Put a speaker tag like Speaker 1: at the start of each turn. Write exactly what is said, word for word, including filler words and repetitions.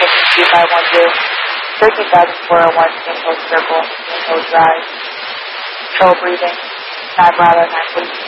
Speaker 1: fifty by one two. thirteen thousand four oh one, King Coast Circle, King Coast Drive. Control breathing. nine Bravo, nine forty-two.